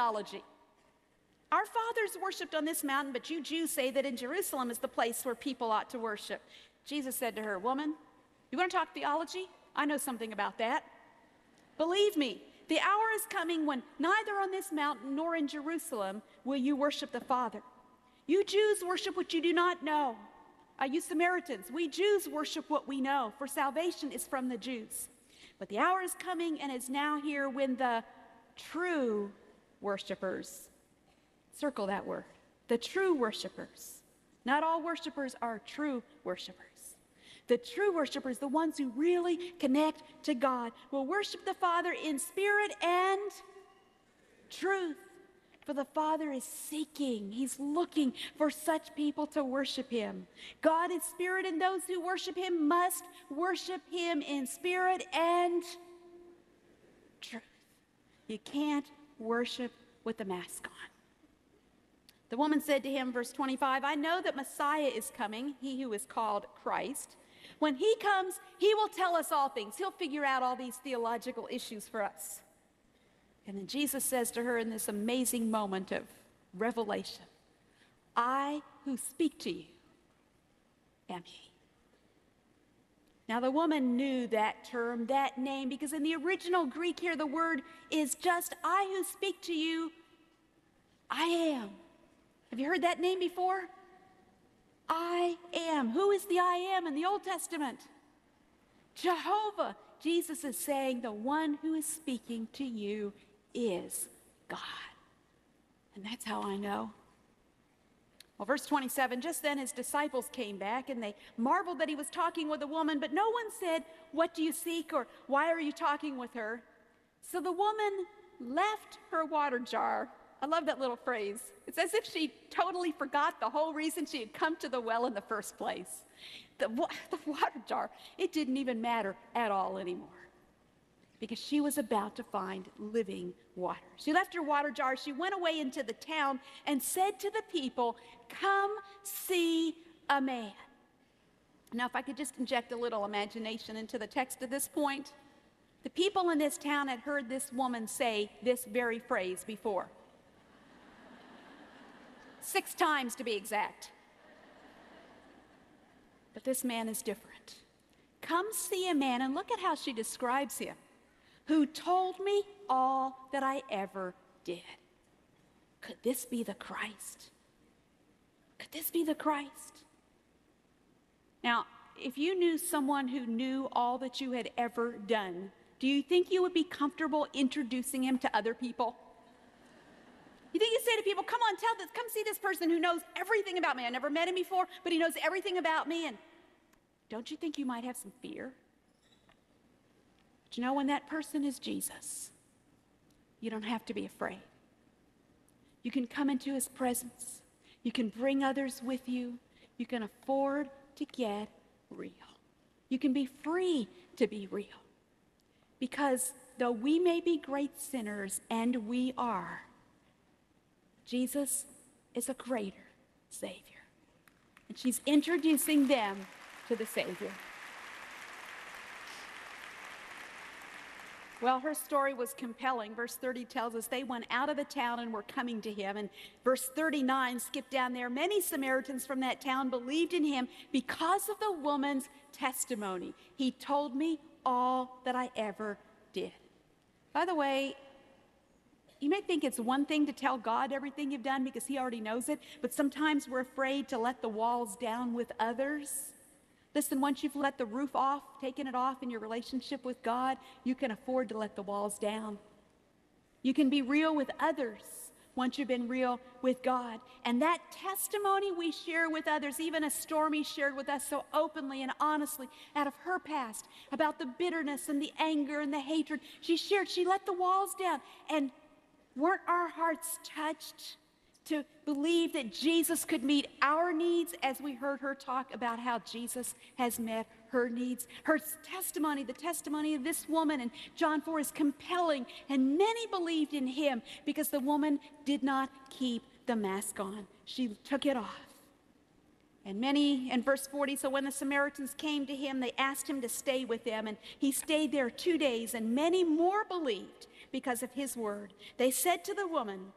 theology. Our fathers worshiped on this mountain, but you Jews say that in Jerusalem is the place where people ought to worship. Jesus said to her, woman, you want to talk theology? I know something about that. Believe me, the hour is coming when neither on this mountain nor in Jerusalem will you worship the Father. You Jews worship what you do not know. You Samaritans, we Jews worship what we know, for salvation is from the Jews. But the hour is coming and is now here when the true worshipers, circle that word, the true worshipers. Not all worshipers are true worshipers. The true worshipers, the ones who really connect to God, will worship the Father in spirit and truth. For the Father is seeking, he's looking for such people to worship him. God is spirit, and those who worship him must worship him in spirit and truth. You can't worship with a mask on. The woman said to him, verse 25, I know that Messiah is coming, he who is called Christ. When he comes, he will tell us all things. He'll figure out all these theological issues for us. And then Jesus says to her in this amazing moment of revelation, I who speak to you am he. Now the woman knew that term, that name, because in the original Greek here, the word is just, I who speak to you, I am. Have you heard that name before? I am. Who is the I am in the Old Testament? Jehovah. Jesus is saying the one who is speaking to you is God. And that's how I know. Well, verse 27, just then his disciples came back and they marveled that he was talking with a woman, but no one said, what do you seek, or why are you talking with her? So the woman left her water jar. I love that little phrase. It's as if she totally forgot the whole reason she had come to the well in the first place. The water jar, it didn't even matter at all anymore, because she was about to find living water. She left her water jar, she went away into the town and said to the people, come see a man. Now, if I could just inject a little imagination into the text at this point, the people in this town had heard this woman say this very phrase before. 6 times to be exact. But this man is different. Come see a man, and look at how she describes him, who told me all that I ever did. Could this be the Christ? Could this be the Christ? Now, if you knew someone who knew all that you had ever done, do you think you would be comfortable introducing him to other people? You think you'd say to people, come on, come see this person who knows everything about me. I never met him before, but he knows everything about me. And don't you think you might have some fear? But you know, when that person is Jesus, you don't have to be afraid. You can come into his presence. You can bring others with you. You can afford to get real. You can be free to be real. Because though we may be great sinners, and we are, Jesus is a greater Savior. And she's introducing them to the Savior. Well, her story was compelling. Verse 30 tells us they went out of the town and were coming to him. And verse 39, skip down there, many Samaritans from that town believed in him because of the woman's testimony. He told me all that I ever did. By the way, you may think it's one thing to tell God everything you've done because he already knows it, but sometimes we're afraid to let the walls down with others. Listen, once you've let the roof off, taken it off in your relationship with God, you can afford to let the walls down. You can be real with others once you've been real with God. And that testimony we share with others, even as Stormy shared with us so openly and honestly out of her past about the bitterness and the anger and the hatred, she let the walls down. And weren't our hearts touched to believe that Jesus could meet our needs as we heard her talk about how Jesus has met her needs? Her testimony, the testimony of this woman in John 4 is compelling, and many believed in him because the woman did not keep the mask on. She took it off. And many, in verse 40, so when the Samaritans came to him, they asked him to stay with them, and he stayed there 2 days, and many more believed because of his word. They said to the woman,